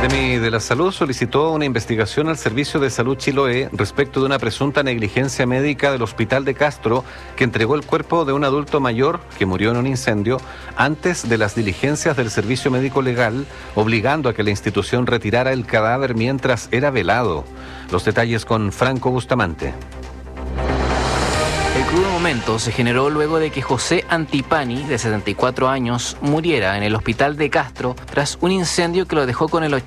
Seremi de la Salud solicitó una investigación al Servicio de Salud Chiloé respecto de una presunta negligencia médica del Hospital de Castro, que entregó el cuerpo de un adulto mayor que murió en un incendio antes de las diligencias del Servicio Médico Legal, obligando a que la institución retirara el cadáver mientras era velado. Los detalles con Franco Bustamante. El crudo momento se generó luego de que José Antipani, de 74 años, muriera en el hospital de Castro tras un incendio que lo dejó con el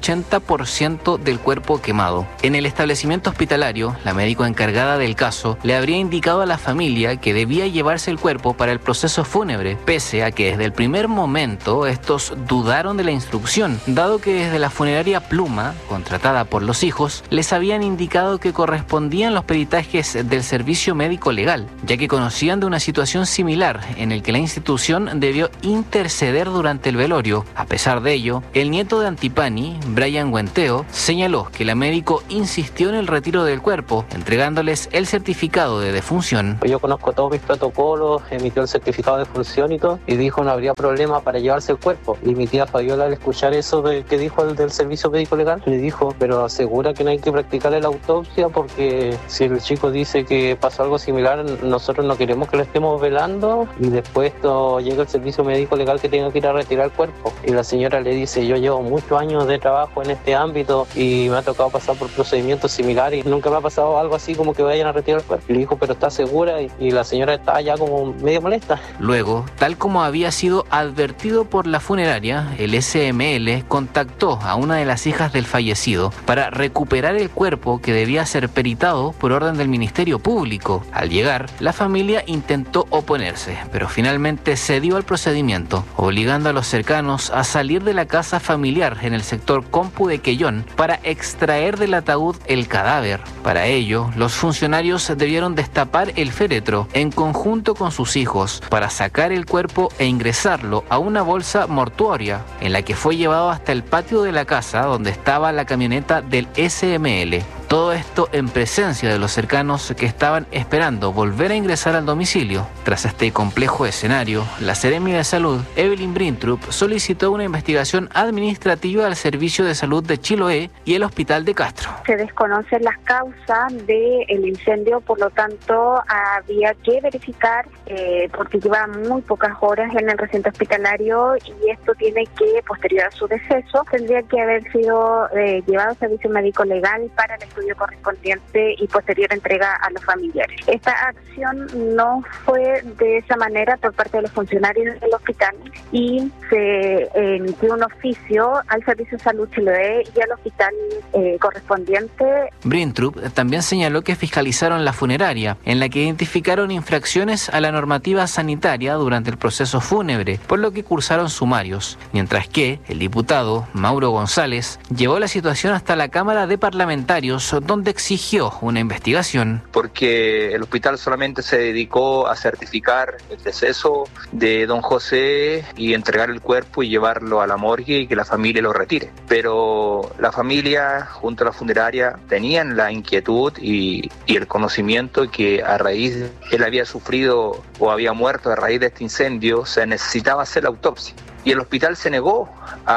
80% del cuerpo quemado. En el establecimiento hospitalario, la médico encargada del caso le habría indicado a la familia que debía llevarse el cuerpo para el proceso fúnebre, pese a que desde el primer momento estos dudaron de la instrucción, dado que desde la funeraria Pluma, contratada por los hijos, les habían indicado que correspondían los peritajes del servicio médico legal, ya que conocían de una situación similar en el que la institución debió interceder durante el velorio. A pesar de ello, el nieto de Antipani, Brian Guenteo, señaló que la médico insistió en el retiro del cuerpo, entregándoles el certificado de defunción. Yo conozco todos mis protocolos, emitió el certificado de defunción y todo, y dijo no habría problema para llevarse el cuerpo. Y mi tía Fabiola, al escuchar eso que dijo el del servicio médico legal, le dijo, pero asegura que no hay que practicarle la autopsia porque si el chico dice que pasó algo similar, nosotros no queremos que lo estemos velando y después llega el servicio médico legal que tenga que ir a retirar el cuerpo. Y la señora le dice, yo llevo muchos años de trabajo en este ámbito y me ha tocado pasar por procedimientos similares y nunca me ha pasado algo así como que vayan a retirar el cuerpo. Y le dijo, pero ¿está segura? Y la señora estaba ya como medio molesta. Luego, tal como había sido advertido por la funeraria, el SML contactó a una de las hijas del fallecido para recuperar el cuerpo que debía ser peritado por orden del Ministerio Público. Al llegar, la familia intentó oponerse, pero finalmente cedió al procedimiento, obligando a los cercanos a salir de la casa familiar en el sector Compu de Quellón para extraer del ataúd el cadáver. Para ello, los funcionarios debieron destapar el féretro en conjunto con sus hijos para sacar el cuerpo e ingresarlo a una bolsa mortuoria, en la que fue llevado hasta el patio de la casa donde estaba la camioneta del SML. Todo esto en presencia de los cercanos que estaban esperando volver a ingresar al domicilio. Tras este complejo escenario, la Seremi de Salud, Evelyn Brintrup, solicitó una investigación administrativa al Servicio de Salud de Chiloé y el Hospital de Castro. Se desconocen las causas del incendio, por lo tanto había que verificar porque lleva muy pocas horas en el recinto hospitalario y esto tiene que, posterior a su deceso, tendría que haber sido llevado al servicio médico legal para el estudio correspondiente y posterior entrega a los familiares. Esta acción no fue de esa manera por parte de los funcionarios del hospital y se emitió un oficio al Servicio de Salud Chiloé y al hospital correspondiente. Brintrup también señaló que fiscalizaron la funeraria, en la que identificaron infracciones a la normativa sanitaria durante el proceso fúnebre, por lo que cursaron sumarios, mientras que el diputado Mauro González llevó la situación hasta la Cámara de Parlamentarios, donde exigió una investigación. Porque el hospital solamente se dedicó a certificar el deceso de don José y entregar el cuerpo y llevarlo a la morgue y que la familia lo retire. Pero la familia junto a la funeraria tenían la inquietud y el conocimiento que a raíz él había sufrido o había muerto a raíz de este incendio, se necesitaba hacer la autopsia. Y el hospital se negó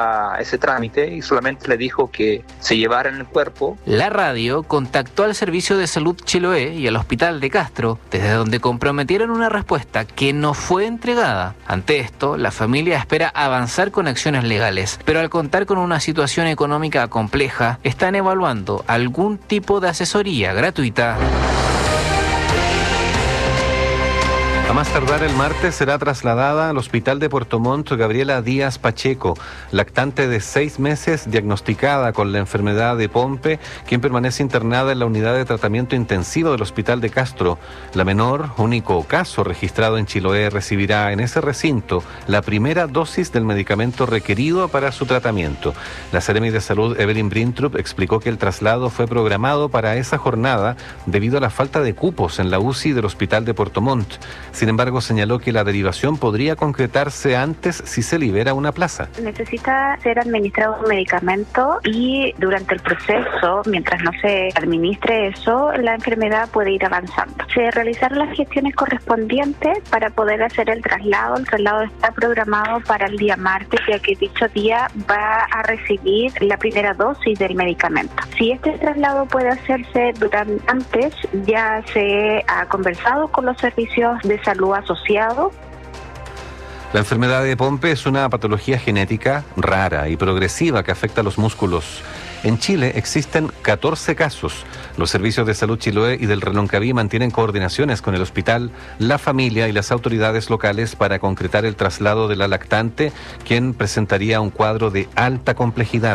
a ese trámite y solamente le dijo que se llevaran el cuerpo. La radio contactó al Servicio de Salud Chiloé y al Hospital de Castro, desde donde comprometieron una respuesta que no fue entregada. Ante esto, la familia espera avanzar con acciones legales, pero al contar con una situación económica compleja, están evaluando algún tipo de asesoría gratuita. A más tardar el martes será trasladada al hospital de Puerto Montt Gabriela Díaz Pacheco, lactante de 6 meses diagnosticada con la enfermedad de Pompe, quien permanece internada en la unidad de tratamiento intensivo del hospital de Castro. La menor, único caso registrado en Chiloé, recibirá en ese recinto la primera dosis del medicamento requerido para su tratamiento. La Seremi de Salud, Evelyn Brintrup, explicó que el traslado fue programado para esa jornada debido a la falta de cupos en la UCI del hospital de Puerto Montt. Sin embargo, señaló que la derivación podría concretarse antes si se libera una plaza. Necesita ser administrado un medicamento y durante el proceso, mientras no se administre eso, la enfermedad puede ir avanzando. Se realizaron las gestiones correspondientes para poder hacer el traslado. El traslado está programado para el día martes, ya que dicho día va a recibir la primera dosis del medicamento. Si este traslado puede hacerse antes, ya se ha conversado con los servicios de salud asociados. La enfermedad de Pompe es una patología genética rara y progresiva que afecta a los músculos. En Chile existen 14 casos. Los servicios de salud Chiloé y del Reloncaví mantienen coordinaciones con el hospital, la familia y las autoridades locales para concretar el traslado de la lactante, quien presentaría un cuadro de alta complejidad.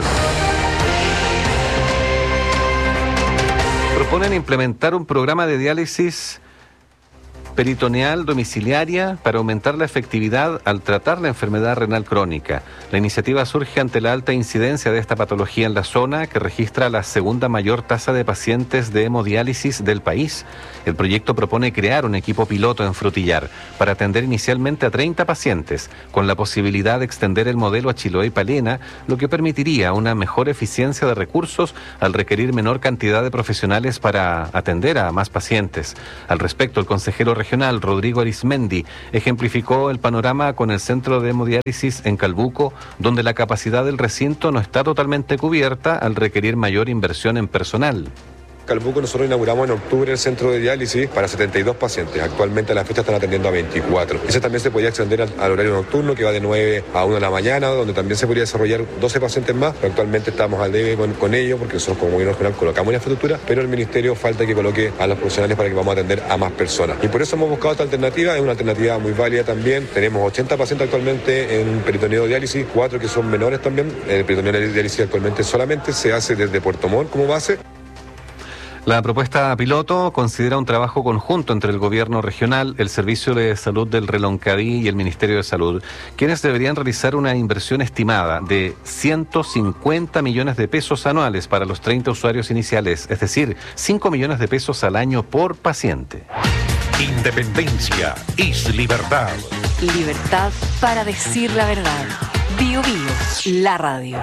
Proponen implementar un programa de diálisis peritoneal domiciliaria para aumentar la efectividad al tratar la enfermedad renal crónica. La iniciativa surge ante la alta incidencia de esta patología en la zona, que registra la segunda mayor tasa de pacientes de hemodiálisis del país. El proyecto propone crear un equipo piloto en Frutillar para atender inicialmente a 30 pacientes, con la posibilidad de extender el modelo a Chiloé y Palena, lo que permitiría una mejor eficiencia de recursos al requerir menor cantidad de profesionales para atender a más pacientes. Al respecto, el consejero regional Rodrigo Arismendi ejemplificó el panorama con el centro de hemodiálisis en Calbuco, donde la capacidad del recinto no está totalmente cubierta al requerir mayor inversión en personal. Calbuco nosotros inauguramos en octubre el centro de diálisis para 72 pacientes. Actualmente a la fecha están atendiendo a 24. Ese también se podía extender al horario nocturno, que va de 9 a 1 de la mañana, donde también se podría desarrollar 12 pacientes más. Pero actualmente estamos al debe con ello, porque nosotros como gobierno regional colocamos una infraestructura, pero el ministerio falta que coloque a los profesionales para que vamos a atender a más personas. Y por eso hemos buscado esta alternativa. Es una alternativa muy válida también. Tenemos 80 pacientes actualmente en peritoneo diálisis, 4 que son menores también. El peritoneo diálisis actualmente solamente se hace desde Puerto Montt como base. La propuesta piloto considera un trabajo conjunto entre el gobierno regional, el Servicio de Salud del Reloncaví y el Ministerio de Salud, quienes deberían realizar una inversión estimada de 150 millones de pesos anuales para los 30 usuarios iniciales, es decir, 5 millones de pesos al año por paciente. Independencia es libertad. Libertad para decir la verdad. Bio Bio, la radio.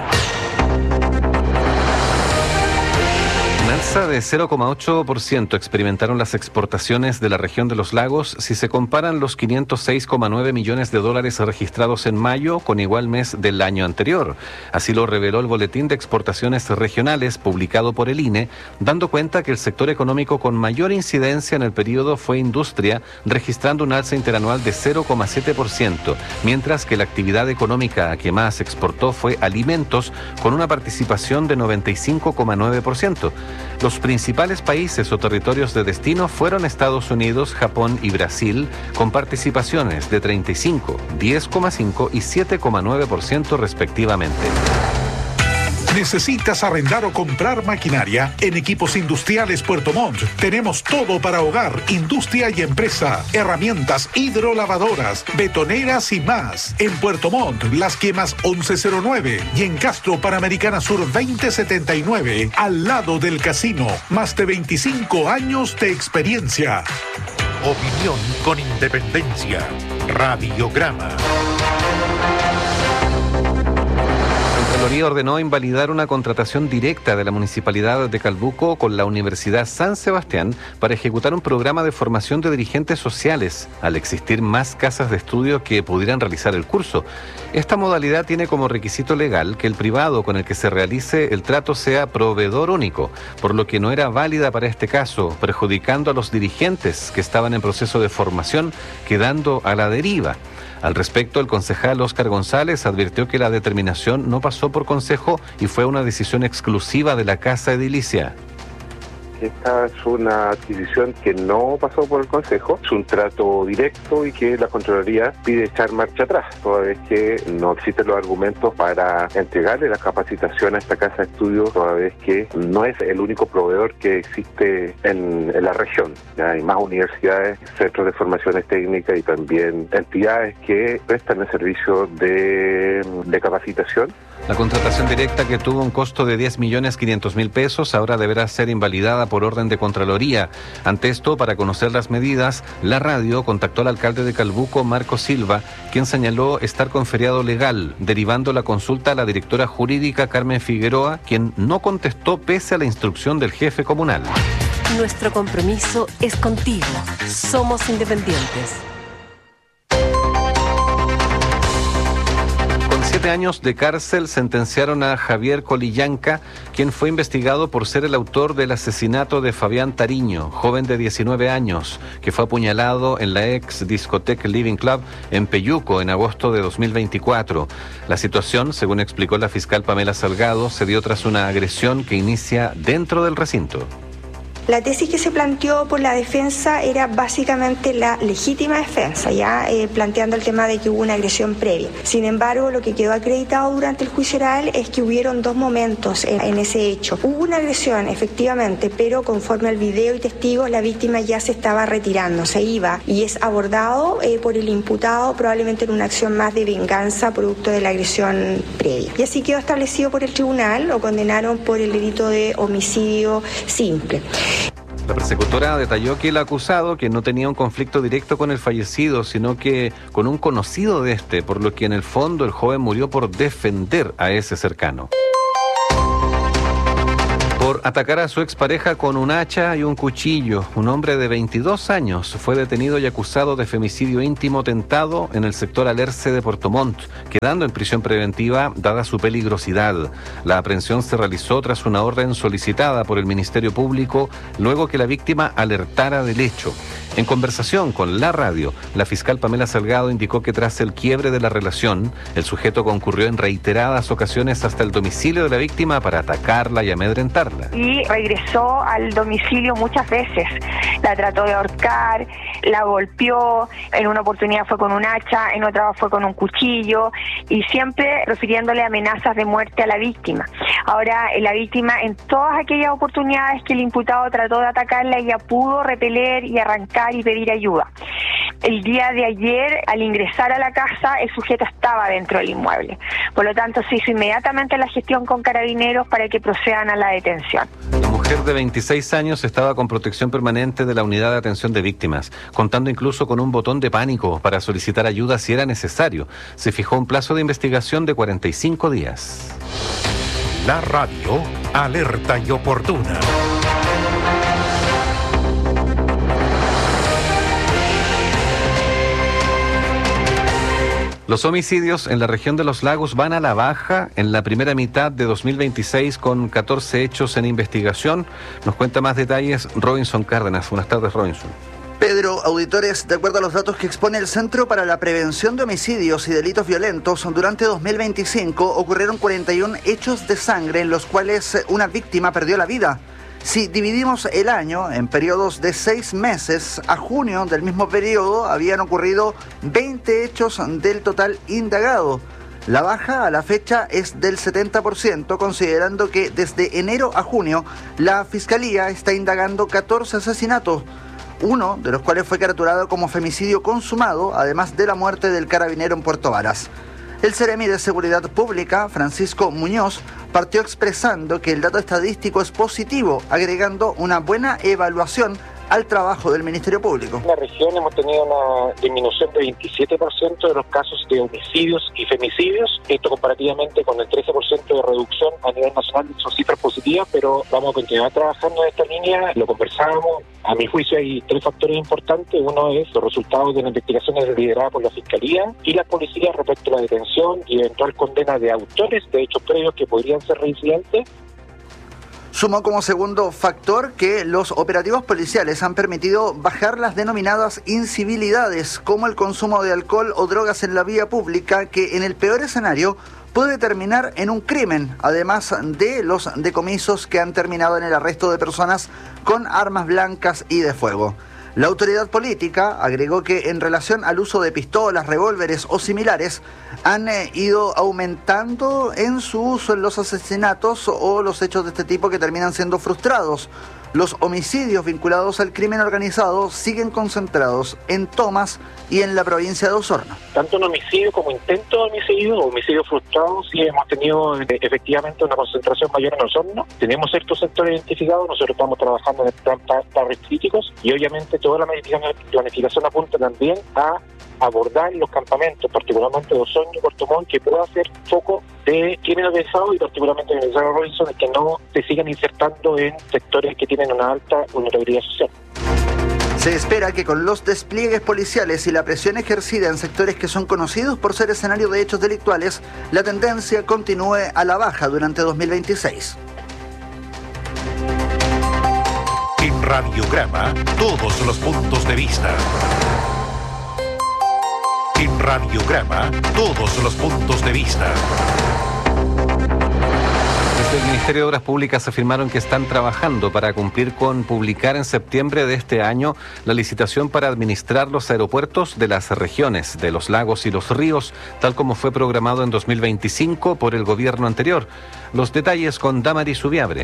Un alza de 0,8% experimentaron las exportaciones de la región de los lagos si se comparan los 506,9 millones de dólares registrados en mayo con igual mes del año anterior. Así lo reveló el Boletín de Exportaciones Regionales publicado por el INE, dando cuenta que el sector económico con mayor incidencia en el periodo fue industria, registrando un alza interanual de 0,7%, mientras que la actividad económica que más exportó fue alimentos, con una participación de 95,9%. Los principales países o territorios de destino fueron Estados Unidos, Japón y Brasil, con participaciones de 35, 10,5 y 7,9% respectivamente. ¿Necesitas arrendar o comprar maquinaria? En Equipos Industriales Puerto Montt tenemos todo para hogar, industria y empresa, herramientas hidrolavadoras, betoneras y más. En Puerto Montt, Las Quemas 1109 y en Castro Panamericana Sur 2079, al lado del casino. Más de 25 años de experiencia. Opinión con independencia. Radiograma. La Contraloría ordenó invalidar una contratación directa de la Municipalidad de Calbuco con la Universidad San Sebastián para ejecutar un programa de formación de dirigentes sociales, al existir más casas de estudio que pudieran realizar el curso. Esta modalidad tiene como requisito legal que el privado con el que se realice el trato sea proveedor único, por lo que no era válida para este caso, perjudicando a los dirigentes que estaban en proceso de formación, quedando a la deriva. Al respecto, el concejal Óscar González advirtió que la determinación no pasó por consejo y fue una decisión exclusiva de la Casa Edilicia. Esta es una adquisición que no pasó por el Consejo, es un trato directo y que la Contraloría pide echar marcha atrás, toda vez que no existen los argumentos para entregarle la capacitación a esta casa de estudio, toda vez que no es el único proveedor que existe en la región. Ya hay más universidades, centros de formaciones técnicas y también entidades que prestan el servicio de capacitación. La contratación directa, que tuvo un costo de 10.500.000 pesos, ahora deberá ser invalidada por orden de Contraloría. Ante esto, para conocer las medidas, la radio contactó al alcalde de Calbuco, Marco Silva, quien señaló estar con feriado legal, derivando la consulta a la directora jurídica Carmen Figueroa, quien no contestó pese a la instrucción del jefe comunal. Nuestro compromiso es contigo. Somos independientes. 7 años de cárcel sentenciaron a Javier Colillanca, quien fue investigado por ser el autor del asesinato de Fabián Tariño, joven de 19 años, que fue apuñalado en la ex discoteca Living Club en Peyuco en agosto de 2024. La situación, según explicó la fiscal Pamela Salgado, se dio tras una agresión que inicia dentro del recinto. La tesis que se planteó por la defensa era básicamente la legítima defensa, ya planteando el tema de que hubo una agresión previa. Sin embargo, lo que quedó acreditado durante el juicio oral es que hubieron dos momentos en ese hecho. Hubo una agresión, efectivamente, pero conforme al video y testigos, la víctima ya se estaba retirando, se iba y es abordado por el imputado, probablemente en una acción más de venganza producto de la agresión previa. Y así quedó establecido por el tribunal, lo condenaron por el delito de homicidio simple. La persecutora detalló que el acusado, que no tenía un conflicto directo con el fallecido, sino que con un conocido de este, por lo que en el fondo el joven murió por defender a ese cercano. Por atacar a su expareja con un hacha y un cuchillo, un hombre de 22 años fue detenido y acusado de femicidio íntimo tentado en el sector Alerce de Puerto Montt, quedando en prisión preventiva dada su peligrosidad. La aprehensión se realizó tras una orden solicitada por el Ministerio Público luego que la víctima alertara del hecho. En conversación con la radio, la fiscal Pamela Salgado indicó que tras el quiebre de la relación, el sujeto concurrió en reiteradas ocasiones hasta el domicilio de la víctima para atacarla y amedrentarla. Y regresó al domicilio muchas veces. La trató de ahorcar, la golpeó, en una oportunidad fue con un hacha, en otra fue con un cuchillo y siempre refiriéndole amenazas de muerte a la víctima. Ahora, la víctima, en todas aquellas oportunidades que el imputado trató de atacarla, ella pudo repeler y arrancar y pedir ayuda. El día de ayer, al ingresar a la casa, el sujeto estaba dentro del inmueble. Por lo tanto, se hizo inmediatamente la gestión con carabineros para que procedan a la detención. La mujer de 26 años estaba con protección permanente de la Unidad de Atención de Víctimas, contando incluso con un botón de pánico para solicitar ayuda si era necesario. Se fijó un plazo de investigación de 45 días. La radio, alerta y oportuna. Los homicidios en la región de los lagos van a la baja en la primera mitad de 2026 con 14 hechos en investigación. Nos cuenta más detalles Robinson Cárdenas. Buenas tardes, Robinson. Pedro, auditores, de acuerdo a los datos que expone el Centro para la Prevención de Homicidios y Delitos Violentos, durante 2025 ocurrieron 41 hechos de sangre en los cuales una víctima perdió la vida. Si dividimos el año en periodos de 6 meses, a junio del mismo periodo habían ocurrido 20 hechos del total indagado. La baja a la fecha es del 70%, considerando que desde enero a junio la Fiscalía está indagando 14 asesinatos, uno de los cuales fue capturado como femicidio consumado, además de la muerte del carabinero en Puerto Varas. El Seremi de Seguridad Pública, Francisco Muñoz, partió expresando que el dato estadístico es positivo, agregando una buena evaluación al trabajo del Ministerio Público. En la región hemos tenido una disminución de 27% de los casos de homicidios y femicidios, esto comparativamente con el 13% de reducción a nivel nacional. Son cifras positivas, pero vamos a continuar trabajando en esta línea. Lo conversábamos. A mi juicio hay 3 factores importantes. Uno es los resultados de las investigaciones lideradas por la Fiscalía y la Policía respecto a la detención y eventual condena de autores de hechos previos que podrían ser reincidentes. Sumó como segundo factor que los operativos policiales han permitido bajar las denominadas incivilidades, como el consumo de alcohol o drogas en la vía pública, que en el peor escenario puede terminar en un crimen, además de los decomisos que han terminado en el arresto de personas con armas blancas y de fuego. La autoridad política agregó que en relación al uso de pistolas, revólveres o similares, han ido aumentando en su uso en los asesinatos o los hechos de este tipo que terminan siendo frustrados. Los homicidios vinculados al crimen organizado siguen concentrados en Tomas y en la provincia de Osorno. Tanto en homicidio como intento de homicidio o homicidio frustrado, sí hemos tenido efectivamente una concentración mayor en Osorno. Tenemos ciertos sectores identificados, nosotros estamos trabajando en el plan barrios críticos y obviamente toda la planificación apunta también a abordar los campamentos, particularmente de Osorno y Puerto Montt, que pueda ser foco de crimen organizado y particularmente en el Cerro Robinson, que no se sigan insertando en sectores que tienen una alta vulnerabilidad social. Se espera que con los despliegues policiales y la presión ejercida en sectores que son conocidos por ser escenario de hechos delictuales, la tendencia continúe a la baja durante 2026. En Radiograma, todos los puntos de vista. En Radiograma, todos los puntos de vista. Desde el Ministerio de Obras Públicas afirmaron que están trabajando para cumplir con publicar en septiembre de este año la licitación para administrar los aeropuertos de las regiones, de los lagos y los ríos, tal como fue programado en 2025 por el gobierno anterior. Los detalles con Damaris Subiabre.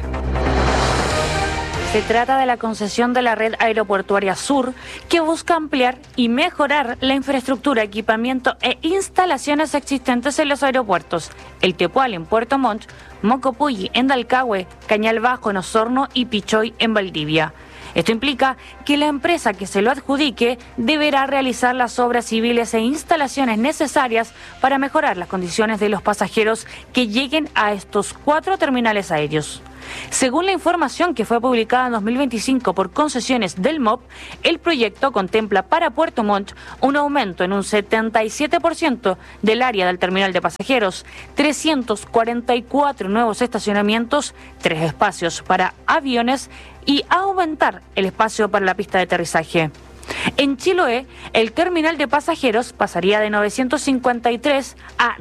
Se trata de la concesión de la red aeroportuaria sur, que busca ampliar y mejorar la infraestructura, equipamiento e instalaciones existentes en los aeropuertos: El Tepual en Puerto Montt, Mocopulli en Dalcahue, Cañal Bajo en Osorno y Pichoy en Valdivia. Esto implica que la empresa que se lo adjudique deberá realizar las obras civiles e instalaciones necesarias para mejorar las condiciones de los pasajeros que lleguen a estos 4 terminales aéreos. Según la información que fue publicada en 2025 por Concesiones del MOP, el proyecto contempla para Puerto Montt un aumento en un 77% del área del terminal de pasajeros, 344 nuevos estacionamientos, 3 espacios para aviones y aumentar el espacio para la pista de aterrizaje. En Chiloé, el terminal de pasajeros pasaría de 953 a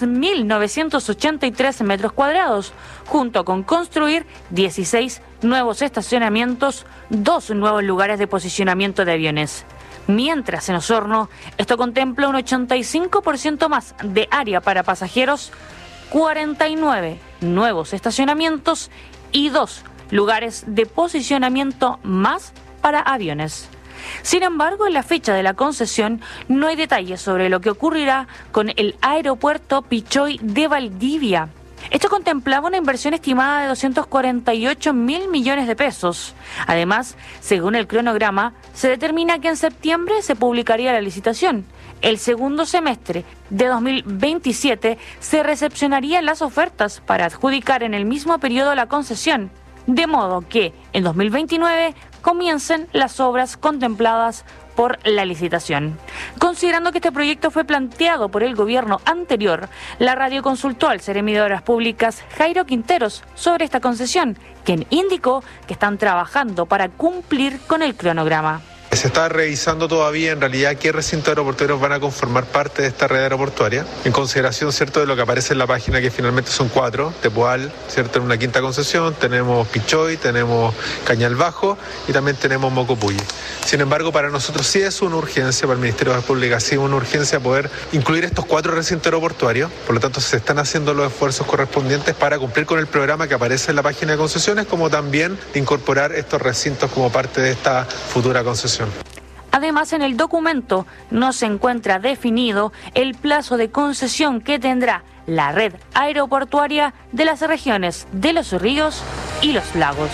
10.983 metros cuadrados, junto con construir 16 nuevos estacionamientos, 2 nuevos lugares de posicionamiento de aviones. Mientras en Osorno, esto contempla un 85% más de área para pasajeros, 49 nuevos estacionamientos y 2 lugares de posicionamiento más para aviones. Sin embargo, en la fecha de la concesión no hay detalles sobre lo que ocurrirá con el aeropuerto Pichoy de Valdivia. Esto contemplaba una inversión estimada de 248.000 millones de pesos. Además, según el cronograma, se determina que en septiembre se publicaría la licitación. El segundo semestre de 2027 se recepcionarían las ofertas para adjudicar en el mismo periodo la concesión, de modo que en 2029 comiencen las obras contempladas por la licitación. Considerando que este proyecto fue planteado por el gobierno anterior, la radio consultó al Seremi de Obras Públicas, Jairo Quinteros, sobre esta concesión, quien indicó que están trabajando para cumplir con el cronograma. Se está revisando todavía en realidad qué recintos aeroportuarios van a conformar parte de esta red aeroportuaria, en consideración, cierto, de lo que aparece en la página, que finalmente son 4, Tepual, cierto, en una quinta concesión, tenemos Pichoy, tenemos Cañal Bajo y también tenemos Mocopulli. Sin embargo, para nosotros sí es una urgencia, para el Ministerio de Obras Públicas sí es una urgencia poder incluir estos 4 recintos aeroportuarios, por lo tanto se están haciendo los esfuerzos correspondientes para cumplir con el programa que aparece en la página de concesiones, como también incorporar estos recintos como parte de esta futura concesión. Además, en el documento no se encuentra definido el plazo de concesión que tendrá la red aeroportuaria de las regiones de los ríos y los lagos.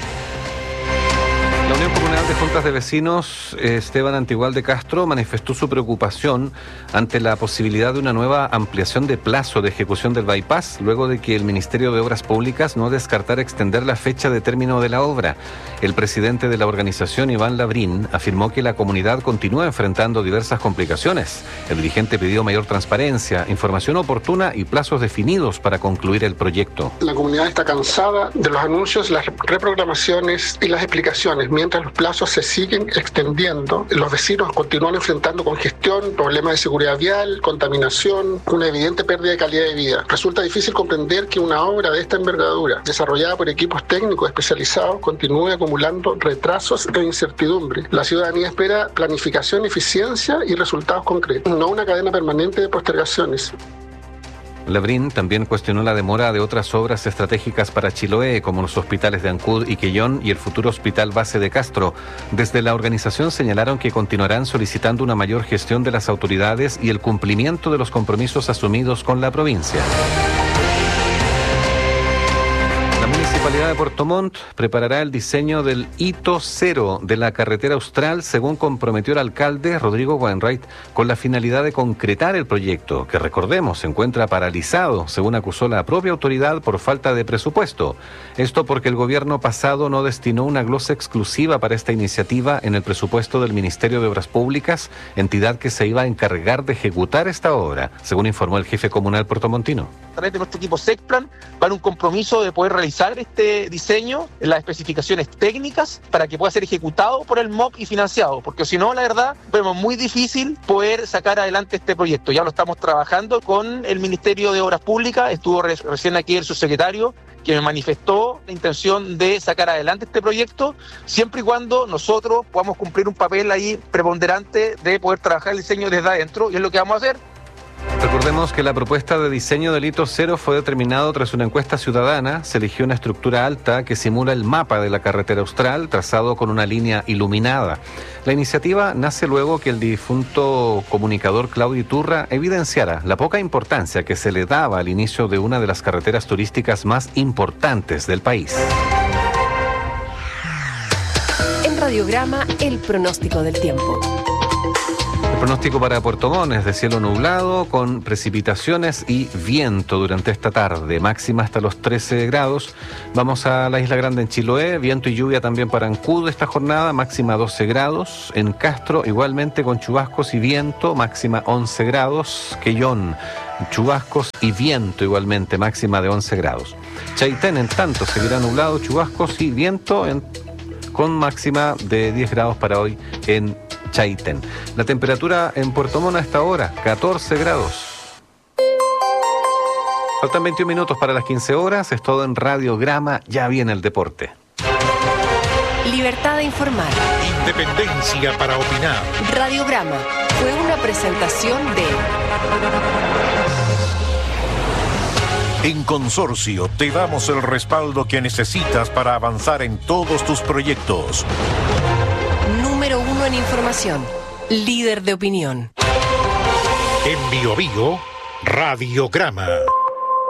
La Unión Comunal de Juntas de Vecinos, Esteban Antigual de Castro, manifestó su preocupación ante la posibilidad de una nueva ampliación de plazo de ejecución del bypass, luego de que el Ministerio de Obras Públicas no descartara extender la fecha de término de la obra. El presidente de la organización, Iván Labrín, afirmó que la comunidad continúa enfrentando diversas complicaciones. El dirigente pidió mayor transparencia, información oportuna y plazos definidos para concluir el proyecto. La comunidad está cansada de los anuncios, las reprogramaciones y las explicaciones. Mientras los plazos se siguen extendiendo, los vecinos continúan enfrentando congestión, problemas de seguridad vial, contaminación, una evidente pérdida de calidad de vida. Resulta difícil comprender que una obra de esta envergadura, desarrollada por equipos técnicos especializados, continúe acumulando retrasos e incertidumbre. La ciudadanía espera planificación, eficiencia y resultados concretos, no una cadena permanente de postergaciones. Labrín también cuestionó la demora de otras obras estratégicas para Chiloé, como los hospitales de Ancud y Quellón y el futuro hospital base de Castro. Desde la organización señalaron que continuarán solicitando una mayor gestión de las autoridades y el cumplimiento de los compromisos asumidos con la provincia. La Municipalidad de Puerto Montt preparará el diseño del hito cero de la carretera austral, según comprometió el alcalde Rodrigo Wainwright, con la finalidad de concretar el proyecto, que recordemos se encuentra paralizado, según acusó la propia autoridad, por falta de presupuesto. Esto porque el gobierno pasado no destinó una glosa exclusiva para esta iniciativa en el presupuesto del Ministerio de Obras Públicas, entidad que se iba a encargar de ejecutar esta obra, según informó el jefe comunal puertomontino. A través de nuestro equipo SECPLAN va un compromiso de poder realizar este diseño, las especificaciones técnicas, para que pueda ser ejecutado por el MOP y financiado, porque si no, la verdad, vemos muy difícil poder sacar adelante este proyecto. Ya lo estamos trabajando con el Ministerio de Obras Públicas, estuvo recién aquí el subsecretario, que me manifestó la intención de sacar adelante este proyecto, siempre y cuando nosotros podamos cumplir un papel ahí preponderante de poder trabajar el diseño desde adentro, y es lo que vamos a hacer. Recordemos que la propuesta de diseño del hito cero fue determinado tras una encuesta ciudadana. Se eligió una estructura alta que simula el mapa de la carretera austral, trazado con una línea iluminada. La iniciativa nace luego que el difunto comunicador Claudio Iturra evidenciara la poca importancia que se le daba al inicio de una de las carreteras turísticas más importantes del país. En Radiograma, el pronóstico del tiempo. El pronóstico para Puerto Montt es de cielo nublado con precipitaciones y viento durante esta tarde, máxima hasta los 13 grados. Vamos a la Isla Grande en Chiloé, viento y lluvia también para Ancud esta jornada, máxima 12 grados. En Castro igualmente con chubascos y viento, máxima 11 grados. Quellón, chubascos y viento igualmente, máxima de 11 grados. Chaitén en tanto seguirá nublado, chubascos y viento con máxima de 10 grados para hoy en Chaitén. La temperatura en Puerto Montt a esta hora, 14 grados. Faltan 21 minutos para las 15 horas. Es todo en Radiograma. Ya viene el deporte. Libertad de informar. Independencia para opinar. Radiograma fue una presentación de... En Consorcio te damos el respaldo que necesitas para avanzar en todos tus proyectos. Número 1 en información. Líder de opinión. En Bio Bio, Radiograma.